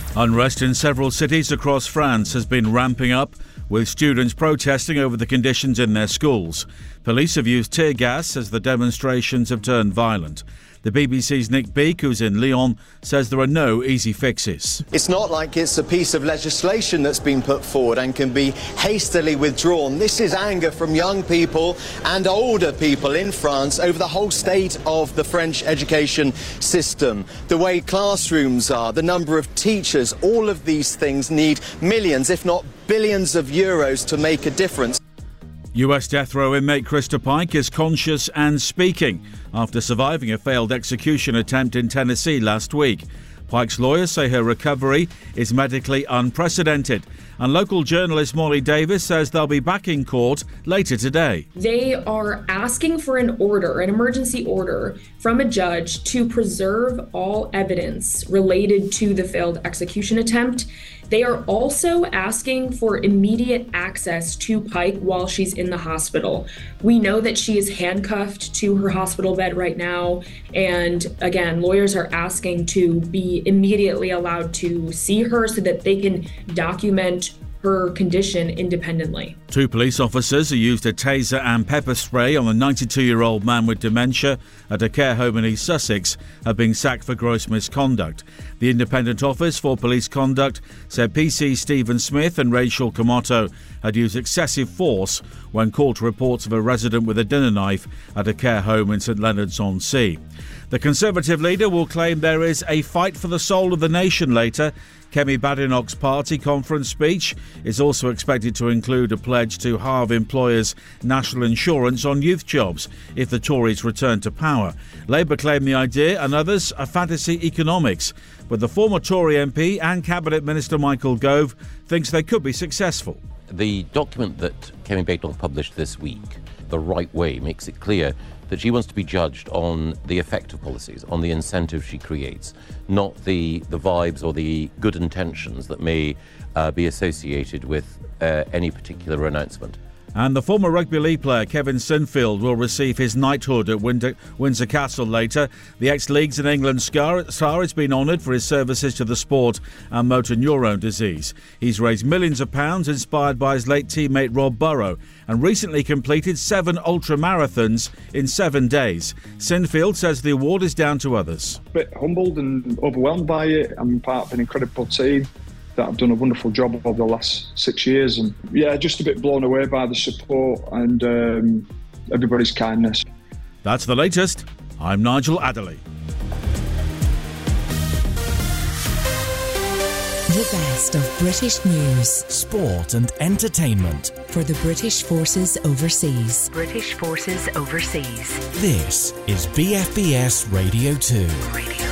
Unrest in several cities across France has been ramping up, with students protesting over the conditions in their schools. Police have used tear gas as the demonstrations have turned violent. The BBC's Nick Beake, who's in Lyon, says there are no easy fixes. It's not like it's a piece of legislation that's been put forward and can be hastily withdrawn. This is anger from young people and older people in France over the whole state of the French education system. The way classrooms are, the number of teachers, all of these things need millions, if not billions of euros to make a difference. US death row inmate Krista Pike is conscious and speaking after surviving a failed execution attempt in Tennessee last week. Pike's lawyers say her recovery is medically unprecedented, and local journalist Molly Davis says they'll be back in court later today. They are asking for an emergency order from a judge to preserve all evidence related to the failed execution attempt. They are also asking for immediate access to Pike while she's in the hospital. We know that she is handcuffed to her hospital bed right now. And again, lawyers are asking to be immediately allowed to see her so that they can document her condition independently. 2 police officers who used a taser and pepper spray on a 92-year-old man with dementia at a care home in East Sussex have been sacked for gross misconduct. The Independent Office for Police Conduct said PC Stephen Smith and Rachel Camotto had used excessive force when called to reports of a resident with a dinner knife at a care home in St Leonards-on-Sea. The Conservative leader will claim there is a fight for the soul of the nation later. Kemi Badenoch's party conference speech is also expected to include a pledge to halve employers' national insurance on youth jobs if the Tories return to power. Labour claim the idea and others are fantasy economics, but the former Tory MP and Cabinet Minister Michael Gove thinks they could be successful. The document that Kemi Badenoch published this week, The Right Way, makes it clear that she wants to be judged on the effect of policies, on the incentives she creates, not the vibes or the good intentions that may be associated with any particular announcement. And the former rugby league player Kevin Sinfield will receive his knighthood at Windsor Castle later. The ex-Leeds and England star has been honoured for his services to the sport and motor neurone disease. He's raised millions of pounds inspired by his late teammate Rob Burrow and recently completed 7 ultra-marathons in 7 days. Sinfield says the award is down to others. A bit humbled and overwhelmed by it. I'm part of an incredible team that have done a wonderful job over the last 6 years, and just a bit blown away by the support and everybody's kindness. That's the latest. I'm Nigel Adderley. The best of British news, sport and entertainment for the British Forces Overseas. This is BFBS Radio 2.